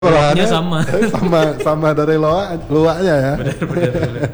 Olahannya sama. sama dari luaknya ya. Benar.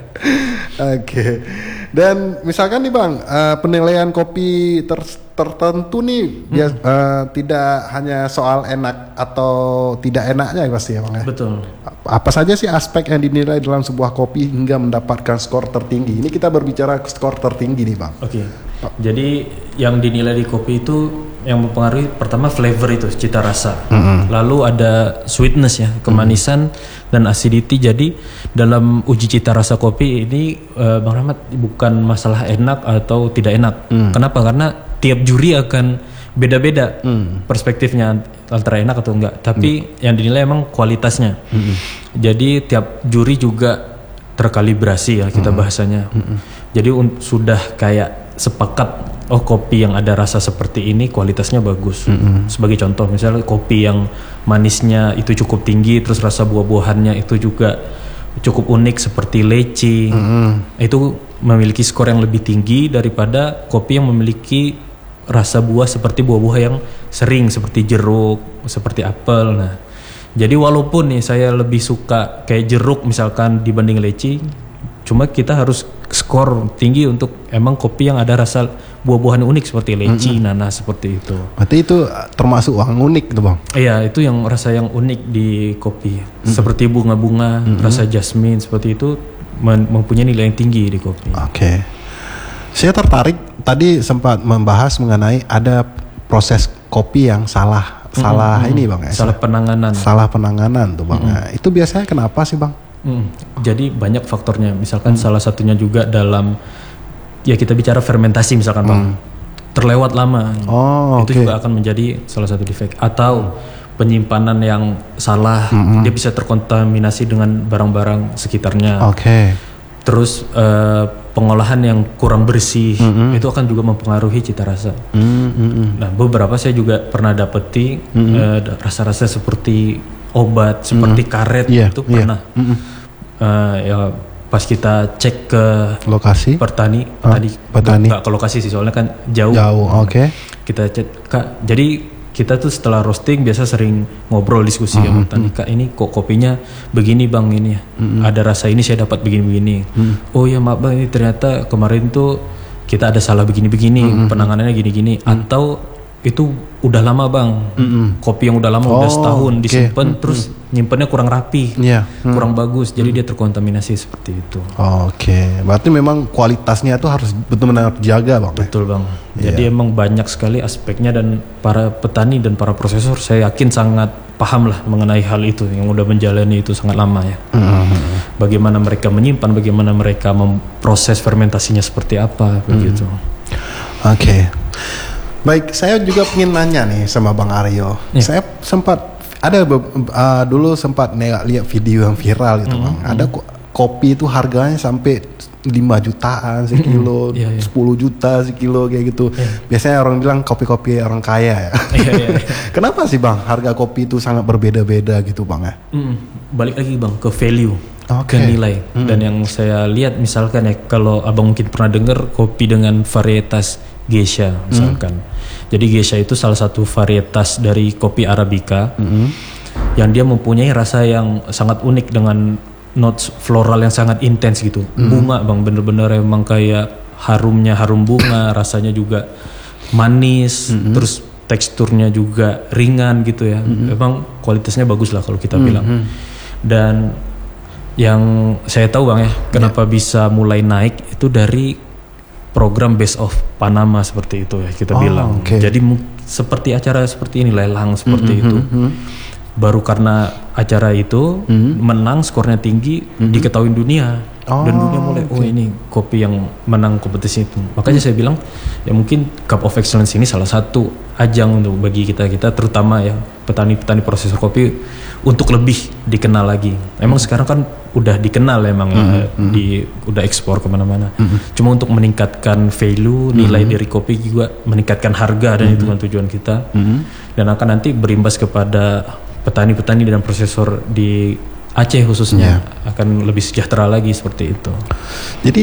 Oke. Dan misalkan nih Bang, penilaian kopi tertentu nih tidak hanya soal enak atau tidak enaknya pasti ya Bang ya. Betul. Apa saja sih aspek yang dinilai dalam sebuah kopi hingga mendapatkan skor tertinggi? Ini kita berbicara skor tertinggi nih Bang. Oke. Jadi yang dinilai di kopi itu yang mempengaruhi pertama flavor itu, cita rasa. Lalu ada sweetness ya, kemanisan dan acidity. Jadi dalam uji cita rasa kopi ini Bang Rahmat bukan masalah enak atau tidak enak. Kenapa? Karena tiap juri akan beda-beda perspektifnya antara enak atau enggak. Tapi yang dinilai emang kualitasnya. Jadi tiap juri juga terkalibrasi ya kita bahasanya. Jadi sudah kayak sepakat kopi yang ada rasa seperti ini kualitasnya bagus. Sebagai contoh misalnya kopi yang manisnya itu cukup tinggi, terus rasa buah-buahannya itu juga cukup unik seperti leci, itu memiliki skor yang lebih tinggi daripada kopi yang memiliki rasa buah seperti buah-buah yang sering seperti jeruk, seperti apel. Nah, jadi walaupun nih saya lebih suka kayak jeruk misalkan dibanding leci, cuma kita harus skor tinggi untuk emang kopi yang ada rasa buah-buahan unik seperti leci, nanas seperti itu. Berarti itu termasuk yang unik tuh Bang? Iya, itu yang rasa yang unik di kopi. Seperti bunga-bunga, rasa jasmine seperti itu mempunyai nilai yang tinggi di kopi. Oke. Saya tertarik tadi sempat membahas mengenai ada proses kopi yang salah ini Bang ya. Salah penanganan tuh Bang. Nah, itu biasanya kenapa sih Bang? Jadi banyak faktornya. Misalkan salah satunya juga dalam ya kita bicara fermentasi misalkan Bang. Terlewat lama. Itu juga akan menjadi salah satu defek. Atau penyimpanan yang salah, dia bisa terkontaminasi dengan barang-barang sekitarnya. Terus pengolahan yang kurang bersih itu akan juga mempengaruhi cita rasa. Nah, beberapa saya juga pernah dapeti rasa-rasa seperti obat, seperti karet itu pernah. Ya pas kita cek ke lokasi petani. Nggak ke lokasi sih soalnya kan jauh. Kita cek Kak, jadi kita tuh setelah roasting biasa sering ngobrol diskusi sama petani, Kak ini kok kopinya begini Bang ini ya, ada rasa ini saya dapat begini-begini. Oh ya maaf Bang, ini ternyata kemarin tuh kita ada salah begini-begini, penanganannya gini-gini. Atau itu udah lama Bang, kopi yang udah lama udah setahun disimpan, terus nyimpennya kurang rapi, kurang bagus, jadi dia terkontaminasi seperti itu. Berarti memang kualitasnya itu harus betul-betul dijaga Bang. Betul Bang. Jadi emang banyak sekali aspeknya dan para petani dan para prosesor saya yakin sangat paham lah mengenai hal itu, yang udah menjalani itu sangat lama ya. Bagaimana mereka menyimpan, bagaimana mereka memproses fermentasinya seperti apa begitu. Baik, saya juga ingin nanya nih sama Bang Aryo. Saya sempat ada dulu sempat lihat video yang viral gitu Bang. Ada kopi itu harganya sampai 5 jutaan sekilo, 10 juta sekilo kayak gitu. Biasanya orang bilang kopi-kopi orang kaya ya. Kenapa sih Bang harga kopi itu sangat berbeda-beda gitu Bang ya? Balik lagi Bang ke value, ke nilai. Dan yang saya lihat misalkan ya, kalau Abang mungkin pernah dengar kopi dengan varietas Geisha misalkan. Jadi Geisha itu salah satu varietas dari kopi Arabica yang dia mempunyai rasa yang sangat unik dengan notes floral yang sangat intens gitu. Bunga Bang, bener-bener emang kayak harumnya harum bunga, rasanya juga manis, terus teksturnya juga ringan gitu ya. Emang kualitasnya bagus lah kalau kita bilang. Dan yang saya tahu Bang ya, kenapa bisa mulai naik itu dari program Best of Panama seperti itu ya kita bilang. Jadi seperti acara seperti ini, lelang seperti itu. Baru karena acara itu menang, skornya tinggi, diketahui dunia. Dan dunia mulai ini kopi yang menang kompetisi itu. Makanya saya bilang ya mungkin Cup of Excellence ini salah satu ajang untuk bagi kita terutama ya petani-petani prosesor kopi untuk lebih dikenal lagi. Emang sekarang kan udah dikenal emang udah ekspor kemana-mana. Cuma untuk meningkatkan value, nilai dari kopi juga meningkatkan harga, dan itu kan tujuan kita. Dan akan nanti berimbas kepada petani-petani dan prosesor di Aceh khususnya akan lebih sejahtera lagi seperti itu. Jadi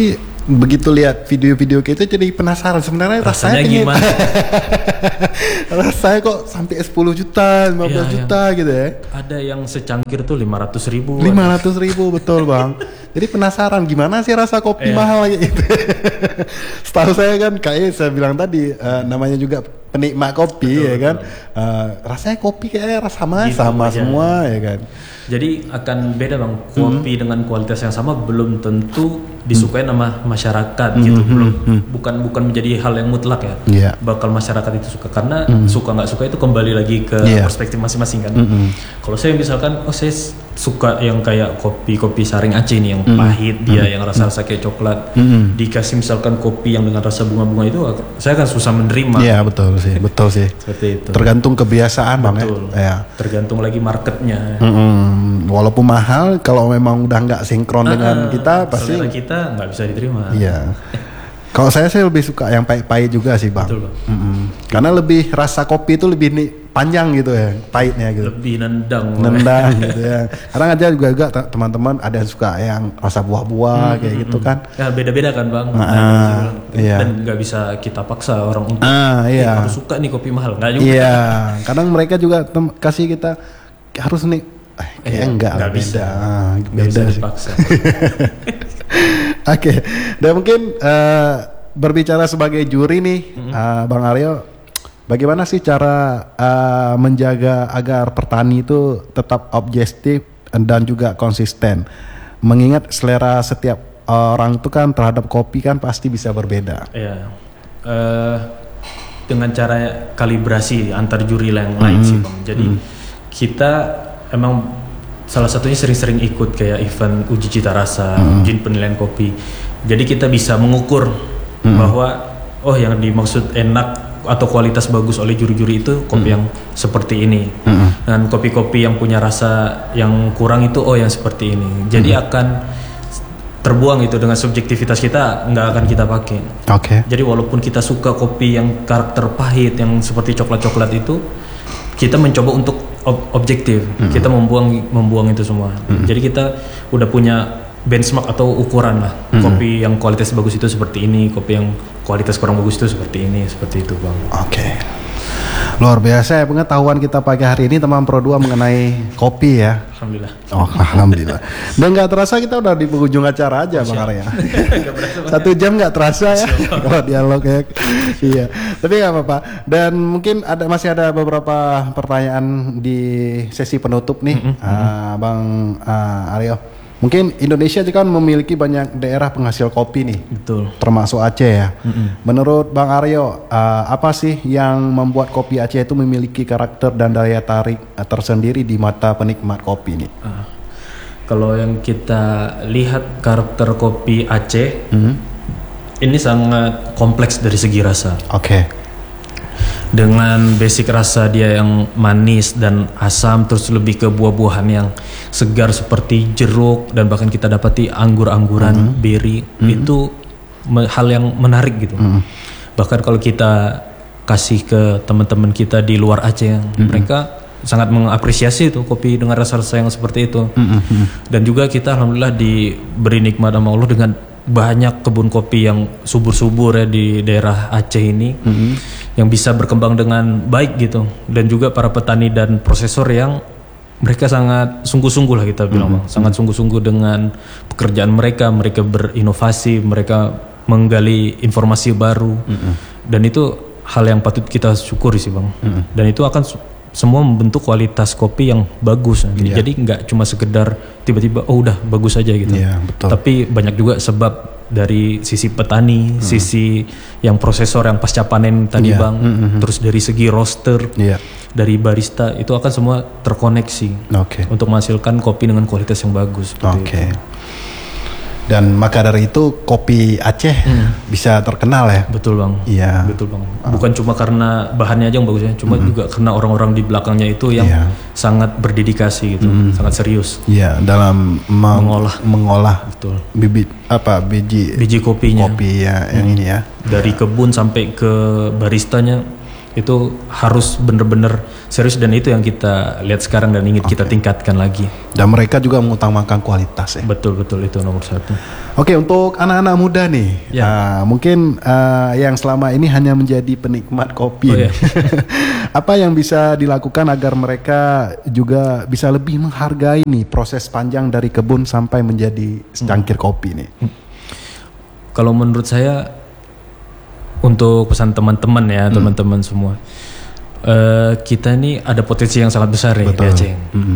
begitu lihat video-video kayak itu jadi penasaran sebenarnya rasanya gimana? Rasanya kok sampai 10 juta, 15 juta gitu ya. Ada yang secangkir tuh 500.000. 500.000 betul bang. Jadi penasaran gimana sih rasa kopi mahal gitu. Setahu saya kan kayak saya bilang tadi namanya juga penikmat kopi ya kan. Rasanya kopi kayak sama gitu, sama semua ya kan. Jadi akan beda bang, kopi dengan kualitas yang sama belum tentu disukai sama masyarakat gitu, bukan menjadi hal yang mutlak ya. Bakal masyarakat itu suka karena suka nggak suka itu kembali lagi ke perspektif masing-masing kan. Kalau saya misalkan, saya suka yang kayak kopi Saring Aceh ini yang pahit dia, yang rasa-rasa kayak coklat. Dikasih misalkan kopi yang dengan rasa bunga-bunga itu, saya akan susah menerima. Iya betul sih. Seperti itu. Tergantung kebiasaan bang ya. Tergantung lagi marketnya. Walaupun mahal, kalau memang udah nggak sinkron dengan kita, pasti selera kita nggak bisa diterima. Iya. Kalau saya sih lebih suka yang pahit-pahit juga sih bang. Betul. Karena lebih rasa kopi itu lebih panjang gitu ya, pahitnya gitu. Lebih nendang gitu ya. Kadang aja juga teman-teman ada yang suka yang rasa buah-buah kayak gitu kan. Ya beda-beda kan bang. Iya. Dan nggak bisa kita paksa orang untuk iya. harus suka nih kopi mahal, nggak juga. Iya. Kadang mereka juga kasih kita harus nih. Kayaknya nggak bisa. Beda sih. Oke. Dan mungkin berbicara sebagai juri nih, Bang Aryo, bagaimana sih cara menjaga agar petani itu tetap objektif dan juga konsisten? Mengingat selera setiap orang itu kan terhadap kopi kan pasti bisa berbeda. Iya. Dengan cara kalibrasi antar juri yang lain sih bang. Jadi kita emang salah satunya sering-sering ikut kayak event uji cita rasa, uji penilaian kopi. Jadi kita bisa mengukur bahwa yang dimaksud enak atau kualitas bagus oleh juri-juri itu kopi yang seperti ini. Dan kopi-kopi yang punya rasa yang kurang itu yang seperti ini. Jadi akan terbuang itu dengan subjektivitas kita, nggak akan kita pakai. Jadi walaupun kita suka kopi yang karakter pahit yang seperti coklat-coklat itu, kita mencoba untuk objektif. Kita membuang itu semua. Jadi kita udah punya benchmark atau ukuran lah. Kopi yang kualitas bagus itu seperti ini, kopi yang kualitas kurang bagus itu seperti ini, seperti itu bang. Luar biasa ya pengetahuan kita pagi hari ini teman Pro 2 mengenai kopi ya. Alhamdulillah. Alhamdulillah. Dan nggak terasa kita udah di penghujung acara aja bang Arya. 1 jam nggak terasa ya kalau dialog ya. Iya. Tapi nggak apa-apa. Dan mungkin masih ada beberapa pertanyaan di sesi penutup nih, Bang Aryo. Mungkin Indonesia juga kan memiliki banyak daerah penghasil kopi nih. Betul. Termasuk Aceh ya. Menurut Bang Aryo, apa sih yang membuat kopi Aceh itu memiliki karakter dan daya tarik tersendiri di mata penikmat kopi nih? Kalau yang kita lihat karakter kopi Aceh, ini sangat kompleks dari segi rasa. Dengan basic rasa dia yang manis dan asam, terus lebih ke buah-buahan yang segar seperti jeruk, dan bahkan kita dapati anggur-angguran, beri, itu hal yang menarik gitu. Bahkan kalau kita kasih ke teman-teman kita di luar Aceh, mereka sangat mengapresiasi itu kopi dengan rasa-rasa yang seperti itu. Dan juga kita alhamdulillah diberi nikmat sama Allah dengan banyak kebun kopi yang subur-subur ya di daerah Aceh ini, yang bisa berkembang dengan baik gitu. Dan juga para petani dan prosesor yang mereka sangat sungguh-sungguh lah kita bilang bang, sangat sungguh-sungguh dengan pekerjaan mereka berinovasi, mereka menggali informasi baru, dan itu hal yang patut kita syukuri sih bang. Dan itu akan semua membentuk kualitas kopi yang bagus. Jadi nggak cuma sekedar tiba-tiba udah bagus aja gitu. Tapi banyak juga sebab dari sisi petani, sisi yang prosesor yang pasca panen tadi bang, terus dari segi roaster, dari barista, itu akan semua terkoneksi untuk menghasilkan kopi dengan kualitas yang bagus. Dan maka dari itu kopi Aceh bisa terkenal ya. Betul bang. Iya. Betul bang. Bukan cuma karena bahannya aja yang bagus ya, cuma juga karena orang-orang di belakangnya itu yang sangat berdedikasi gitu, sangat serius. Iya, dalam mengolah betul. Biji kopinya. Kopi ya, yang ini ya. Dari kebun sampai ke baristanya itu harus bener-bener serius, dan itu yang kita lihat sekarang dan ingin kita tingkatkan lagi. Dan mereka juga mengutamakan kualitas ya. Betul itu nomor 1. Oke, untuk anak-anak muda nih, mungkin yang selama ini hanya menjadi penikmat kopi. Apa yang bisa dilakukan agar mereka juga bisa lebih menghargai nih proses panjang dari kebun sampai menjadi secangkir kopi nih? Kalau menurut saya, untuk pesan teman-teman ya, teman-teman semua, kita ini ada potensi yang sangat besar ya di Aceh.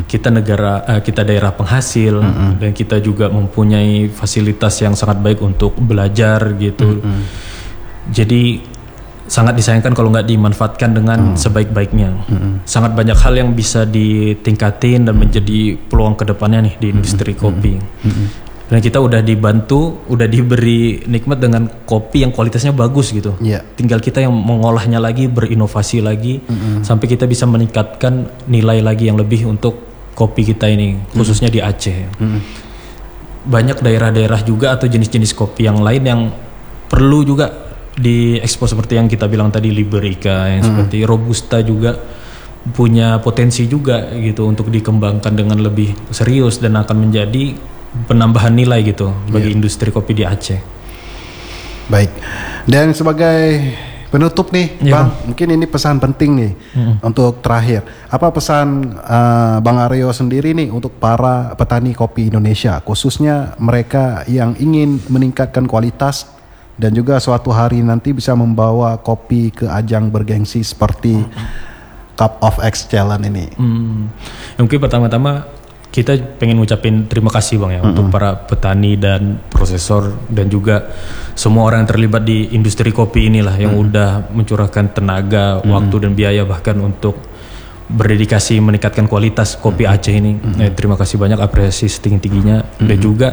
Kita daerah penghasil, dan kita juga mempunyai fasilitas yang sangat baik untuk belajar gitu. Jadi sangat disayangkan kalau nggak dimanfaatkan dengan sebaik-baiknya. Sangat banyak hal yang bisa ditingkatin dan menjadi peluang kedepannya nih di industri kopi. Dan kita udah dibantu, udah diberi nikmat dengan kopi yang kualitasnya bagus gitu. Tinggal kita yang mengolahnya lagi, berinovasi lagi, sampai kita bisa meningkatkan nilai lagi yang lebih untuk kopi kita ini, khususnya di Aceh. Banyak daerah-daerah juga atau jenis-jenis kopi yang lain yang perlu juga diekspos, seperti yang kita bilang tadi, Liberica, yang seperti Robusta juga punya potensi juga gitu untuk dikembangkan dengan lebih serius dan akan menjadi penambahan nilai gitu bagi industri kopi di Aceh. Baik. Dan sebagai penutup nih, Bang, mungkin ini pesan penting nih untuk terakhir. Apa pesan Bang Aryo sendiri nih untuk para petani kopi Indonesia, khususnya mereka yang ingin meningkatkan kualitas dan juga suatu hari nanti bisa membawa kopi ke ajang bergengsi seperti Cup of Excellence ini? Mungkin pertama-tama kita pengen ngucapin terima kasih Bang ya untuk para petani dan prosesor dan juga semua orang yang terlibat di industri kopi inilah yang udah mencurahkan tenaga, waktu dan biaya bahkan untuk berdedikasi meningkatkan kualitas kopi Aceh ini. Terima kasih banyak, apresiasi setinggi-tingginya. Dan juga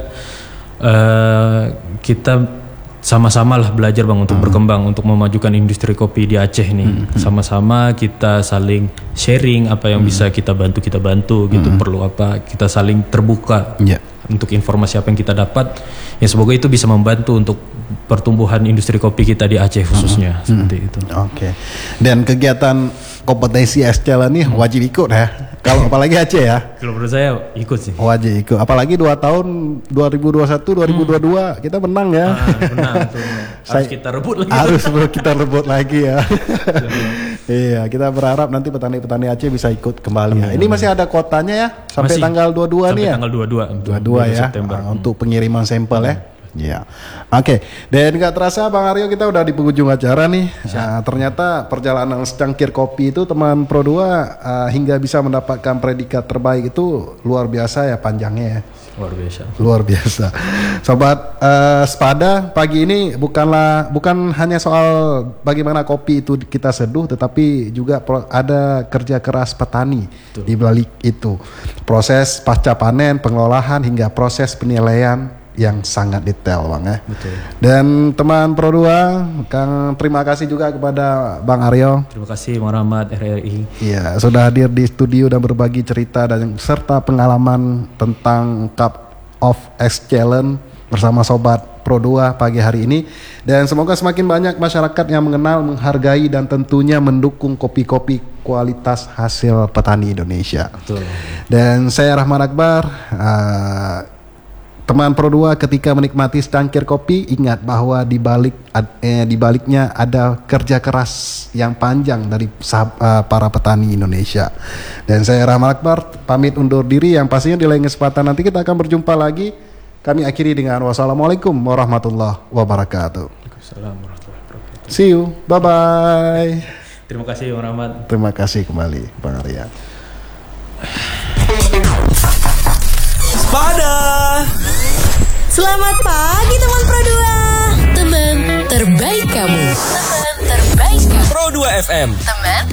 kita sama-sama lah belajar Bang untuk berkembang, untuk memajukan industri kopi di Aceh ini. Sama-sama kita saling sharing apa yang bisa kita bantu gitu. Perlu apa kita saling terbuka untuk informasi apa yang kita dapat. Ya semoga itu bisa membantu untuk pertumbuhan industri kopi kita di Aceh khususnya. Seperti itu. Oke. Dan kegiatan kompetensi Excellence nih wajib ikut ya. Kalau apalagi Aceh ya. Kalau menurut saya ikut sih. Wajib ikut. Apalagi 2 tahun 2021 2022 kita menang ya. Menang tuh. Harus kita rebut lagi. Harus kita rebut lagi ya. Iya, kita berharap nanti petani-petani Aceh bisa ikut kembali ya. Ini masih ada kuotanya ya sampai tanggal 22 nih ya. Sampai tanggal 22 ya. September. Untuk pengiriman sampel ya. Ya, oke. Dan nggak terasa Bang Aryo kita udah di penghujung acara nih. Ternyata perjalanan secangkir kopi itu teman Pro 2 hingga bisa mendapatkan predikat terbaik itu luar biasa ya panjangnya ya. Luar biasa. Sobat Sepada, pagi ini bukan hanya soal bagaimana kopi itu kita seduh, tetapi juga ada kerja keras petani di balik itu. Proses pasca panen, pengelolaan hingga proses penilaian yang sangat detail Bang ya. Dan teman Pro 2, Kang, terima kasih juga kepada Bang Aryo. Terima kasih Bang Rahmat, RRI. Iya, sudah hadir di studio dan berbagi cerita dan serta pengalaman tentang Cup of Excellence bersama Sobat Pro 2 pagi hari ini. Dan semoga semakin banyak masyarakat yang mengenal, menghargai dan tentunya mendukung kopi-kopi kualitas hasil petani Indonesia. Dan saya Rahman Akbar, teman Pro 2, ketika menikmati secangkir kopi, ingat bahwa di baliknya ada kerja keras yang panjang dari para petani Indonesia. Dan saya Rahman Akbar pamit undur diri, yang pastinya di lain kesempatan nanti kita akan berjumpa lagi. Kami akhiri dengan wassalamualaikum warahmatullahi wabarakatuh. See you, bye bye. Terima kasih Bang Rahmat. Terima kasih kembali Bang Arya. Pada selamat pagi teman Pro 2. Teman terbaik kamu. Teman terbaik kamu. Pro 2 FM. Teman